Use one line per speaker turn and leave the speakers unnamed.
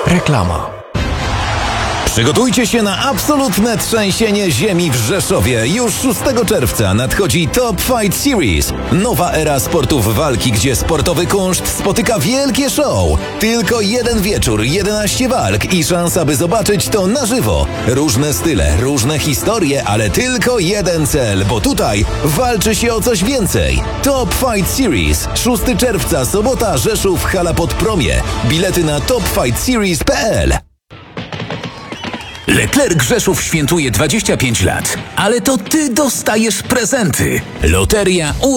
Reklama.
Przygotujcie się na absolutne trzęsienie ziemi w Rzeszowie. Już 6 czerwca nadchodzi Top Fight Series. Nowa era sportów walki, gdzie sportowy kunszt spotyka wielkie show. Tylko jeden wieczór, 11 walk i szansa, by zobaczyć to na żywo. Różne style, różne historie, ale tylko jeden cel, bo tutaj walczy się o coś więcej. Top Fight Series. 6 czerwca, sobota, Rzeszów, hala pod Promie. Bilety na topfightseries.pl.
Leclerc Rzeszów świętuje 25 lat, ale to ty dostajesz prezenty. Loteria